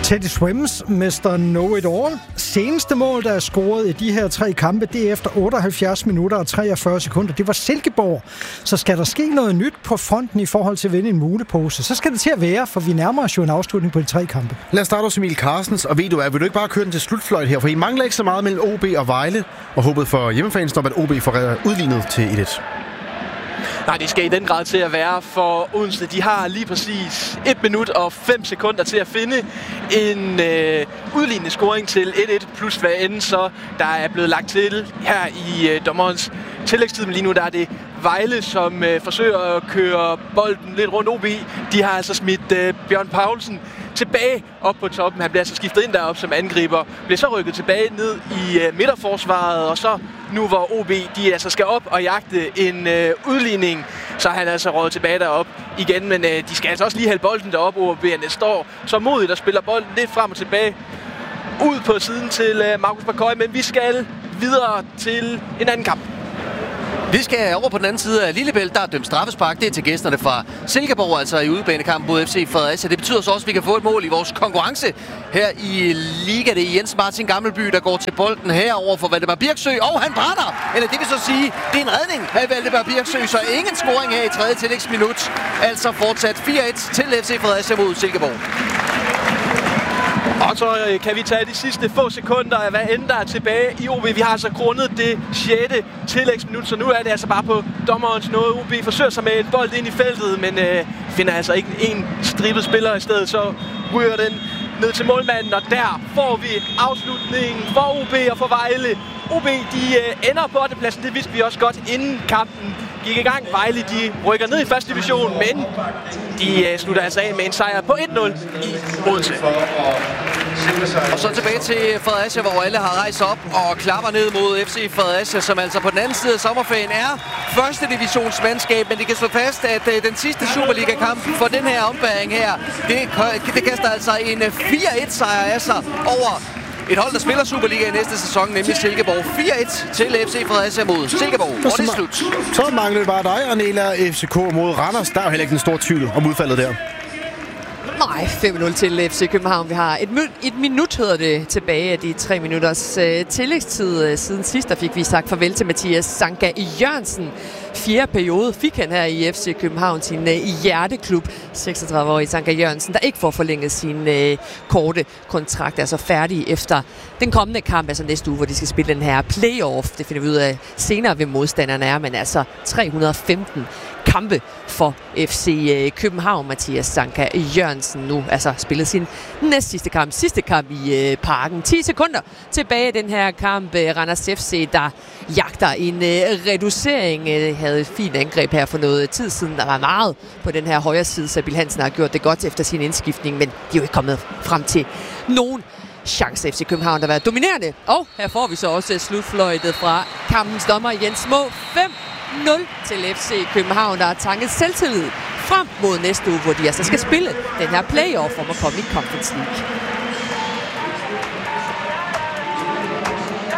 Teddy Swims, Mr. Know It All. Seneste mål, der er scoret i de her 3 kampe, det er efter 78 minutter og 43 sekunder. Det var Silkeborg. Så skal der ske noget nyt på fronten i forhold til at vinde en mulepose, så skal det til at være, for vi nærmer os jo en afslutning på de 3 kampe. Lad os starte hos Emil Carstens, og ved du hvad, vil du ikke bare køre den til slutfløjt her, for I mangler ikke så meget mellem OB og Vejle, og håbet for hjemmefans, når OB får udlignet til 1-1. Nej, det skal i den grad til at være for Odense. De har lige præcis 1 minut og 5 sekunder til at finde en udlignende scoring til 1-1 plus hvad end så der er blevet lagt til her i dommerens tillægstid. Men lige nu der er det Vejle, som forsøger at køre bolden lidt rundt OB. De har altså smidt Bjørn Paulsen tilbage op på toppen. Han bliver altså skiftet ind derop som angriber. Bliver så rykket tilbage ned i midterforsvaret, og så nu hvor OB de altså skal op og jagte en udligning, så er han altså røget tilbage derop igen. Men de skal altså også lige hælde bolden derop. OB'erne står så modigt og spiller bolden lidt frem og tilbage ud på siden til Markus Bakoy. Men vi skal videre til en anden kamp. Vi skal over på den anden side af Lillebælt. Der er dømt straffespark. Det er til gæsterne fra Silkeborg, altså i udebanekampen mod FC Fredericia. Det betyder så også, at vi kan få et mål i vores konkurrence her i Liga. Det er Jens Martin Gammelby, der går til bolden herover for Valdemar Birksø. Og han brænder! Eller det vil så sige, det er en redning af Valdemar Birksø, så ingen scoring her i 3. tillægsminut. Altså fortsat 4-1 til FC Fredericia mod Silkeborg. Og så kan vi tage de sidste få sekunder af hvad end der er tilbage i OB. Vi har altså grundet det 6. tillægsminut, så nu er det altså bare på dommerens nåde. OB forsøger sig med et bold ind i feltet, men finder altså ikke en stribet spiller i stedet. Så ryger den ned til målmanden, og der får vi afslutningen for OB og for Vejle. OB de ender på 8. pladsen, det vidste vi også godt inden kampen gik i gang. Vejle de rykker ned i 1. division, men de slutter altså af med en sejr på 1-0 i Odense. Og så tilbage til Fredericia, hvor alle har rejst op og klapper ned mod FC Fredericia, som altså på den anden side af sommerferien er 1. divisionsmandskab, men de kan slå fast, at den sidste Superliga-kamp for den her ombæring her, det kaster altså en 4-1 sejr af sig over et hold, der spiller Superliga i næste sæson, nemlig Silkeborg. 4-1 til FC Fredericia mod Silkeborg. Og det er slut. Så mangler det bare dig, Arnela. FCK mod Randers. Der er jo heller ikke en stor tvivl om udfaldet der. Nej, 5-0 til FC København. Vi har et minut, hedder det, tilbage af de 3 minutters tillægstid. Siden sidst, der fik vi sagt farvel til Mathias Sanka Jørgensen. 4. periode fik han her i FC København, sin hjerteklub. 36-årige Sanka Jørgensen, der ikke får forlænget sin korte kontrakt, er så færdig efter den kommende kamp, altså næste uge, hvor de skal spille den her playoff. Det finder vi ud af senere, hvem modstanderne er, men altså 315 kampe for FC København. Mathias Sanka Jørgensen nu altså spillet sin sidste kamp i Parken. 10 sekunder tilbage i den her kamp. Randers FC, der jagter en reducering. Havde et fint angreb her for noget tid siden. Der var meget på den her højre side. Sabil Hansen har gjort det godt efter sin indskiftning, men de er jo ikke kommet frem til nogen chance. FC København, der har været dominerende. Og her får vi så også slutfløjtet fra kampens dommer Jens Må. 5-0 til FC København, der har tanket selvtillid frem mod næste uge, hvor de altså skal spille den her playoff om at komme i Conference League.